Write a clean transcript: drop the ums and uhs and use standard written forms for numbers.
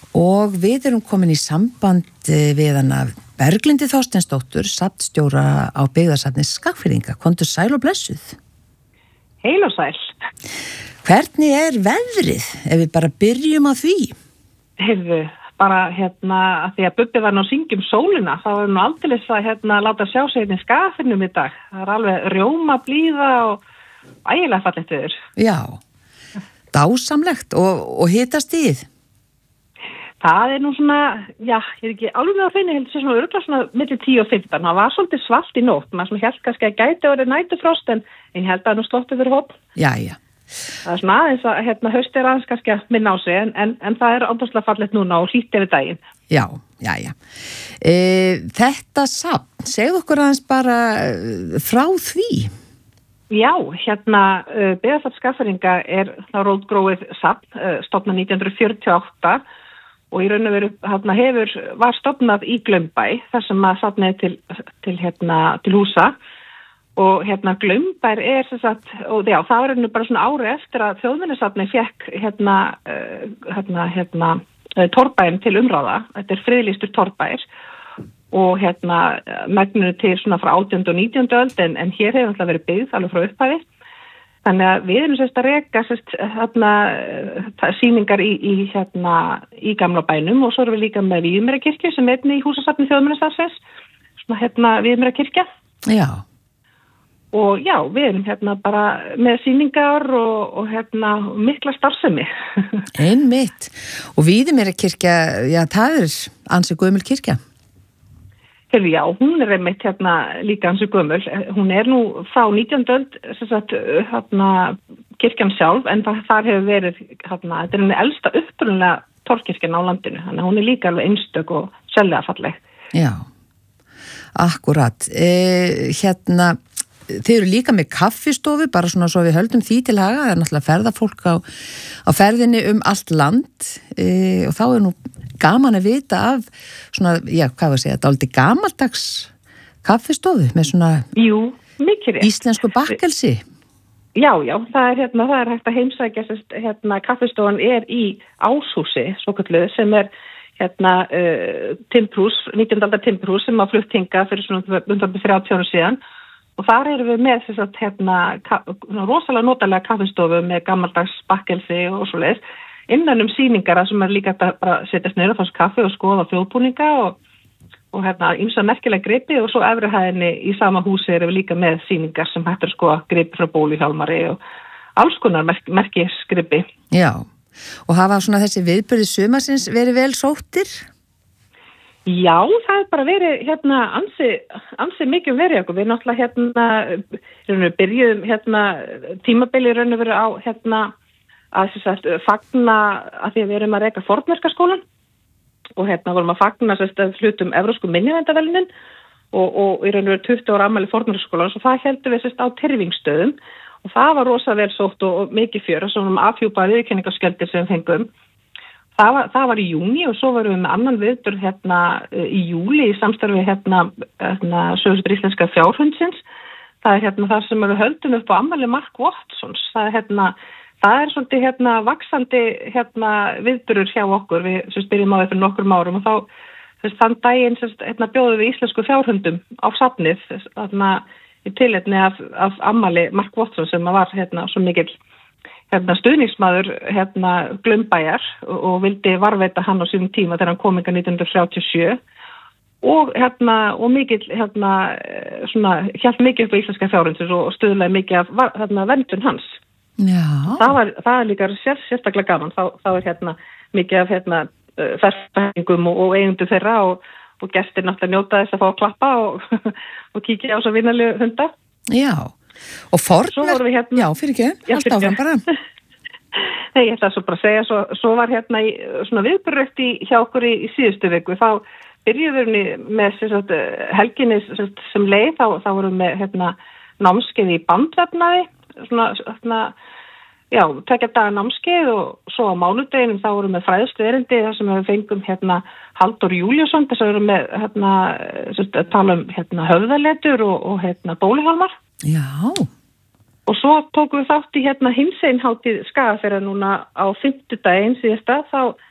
og við erum komin í samband við hana Berglindi Þorsteinsdóttur, safnstjóra á byggðasafni Skagfirðinga. Komdu sæl og blessuð. Heil og sæl. Hvernig veðrið, ef við bara byrjum á því? Heyrðu, bara að því að Bubbi var nú að syngja sólina, þá er nú aldeilis að láta sjá sig í Skagfirðinum í dag. Það er alveg rjóma blíða og ægilega fallegt viður. Já, dásamlegt og hitastigið. Það er nú svona, ég er ekki alveg með að finna, heldur sér svona örugglega svona milli 10 og 15. Það var svolítið svalt í nótt, maður svona hélt kannski að gæti orðið nætufrost, en ég held að nú sloppið fyrir hóp. Jæja. Það er svona aðeins að haust er aðeins kannski að minna á sig, en það er ábúrslega fallegt núna og hlýtt yfir daginn. Já. Þetta safn, segðu okkur aðeins bara frá því. Já, Byggðasafn Skagfirðinga er þá rótgróið safn, stofnað 1948 og í raun og veru var stofnað í Glaumbæ, þar sem að safnið til húsa. Og Glaumbær er sem sagt, og já, það var bara svona ári eftir að Þjóðminjasafnið fékk torfbæinn til umráða. Þetta er friðlýstur torfbær og megninu til svona frá 18. og 19. öld, en hér hefur alltaf verið byggð alveg frá upphafi. Þannig að við erum að reka sýningar í gamla bænum, og svo erum við líka með Víðimýrakirkju sem er í húsasafni Þjóðminjasafnsins, svona Víðimýrakirkja. Já. Og já, við erum bara með sýningar og mikla starfsemi. Einmitt. Og Víðimýrakirkja, já, það er ansi gömul kirkja. Já, hún er einmitt líka ansi gömul. Hún er nú frá 19. öld, kirkjan sjálf, en þar hefur verið, þetta er henni elsta upprunalega torfkirkjan á landinu, þannig að hún er líka alveg einstök og sérlega falleg. Já, akkurat. Þið eru líka með kaffistofu, bara svona svo við höldum því til haga. Það er náttúrulega ferðafólk á ferðinni allt land, og þá er nú gaman að vita af svona, já, hvað var að segja, dálítið gamaldags kaffistofu með svona íslensku bakkelsi. Já, það er hægt að heimsækja, kaffistofan er í Áshúsi, svokölluðu, sem er timburhús, 19. aldar timburhús sem var flutt hingað fyrir svona 30 árum síðan. Og þar erum við með rosalega notalega kaffistofu með gamaldags bakkelsi og svoleiðis, innan sýningar sem er líka bara setjast niður og fá kaffi og skoða þjóðbúninga og ýmsa merkilega gripi, og svo efri hæðinni í sama húsi erum við líka með sýningar sem hægt að skoða gripi frá bóluhjálmari og alls konar merkisgripi. Já, og hafa svona þessi viðburði sumarsins verið vel sóttir? Já, það er bara verið ansi mikið verið okkur. Við náttúrulega byrjuðum tímabili raun og veru á að fagna að því að við erum að reka fornverkaskólan og vorum að fagna hlutum evrópsku minjaverndavellinin og í raun og veru 20 ára afmæli fornverkaskólan, og það heldum við á Tyrfingstöðum, og það var rosa vel sótt og mikið fjör, og svona afhjúpaði viðurkenningarskjöldir sem við fengum. Það var í júní, og svo varum við með annan viðburð í júli í samstarfi Sögusveitar íslenska fjárhundsins. Það er það sem við höldum upp á afmæli Mark Watsons. Það er svolítið vaxandi viðburður hjá okkur. Við byrjum á því fyrir nokkrum árum, og þá þann daginn bjóðum við íslensku fjárhundum á safnið í tilefni af afmæli Mark Watsons, sem var svo mikill stuðningsmaður Glaumbæjar og vildi varðveita hann á sínum tíma þegar hann kom hingað 1937 og mikill svona hélt mikið upp á íslenska fjárhundsins og stuðlaði mikið af verndun hans. Já. Það er líka sérstaklega gaman. Þá er mikið af ferðfæðingum og eigundu þeirra og gestir náttúrulega njóta þess að fá að klappa og kíkja á svo vinalegu hunda. Já. Og já, fyrir ekki, allt áfram bara. Nei, ég ætla svo bara að segja, svo var í svona viðburðrætti hjá okkur í síðustu viku, þá byrjuðum við með helginni sem leið, þá vorum við með námskeið í bandvefnaði, svona, já, 2 daga námskeið, og svo á mánudeginum þá vorum við fræðslu erindi þar sem við fengum Halldór Júlíusson, þess að við vorum með tala höfðaletur og bóluhjálmar. Já. Og svo tókum við þátt í hinsegin hátíð Skagafjarðar núna á 5. daginn síðasta, þá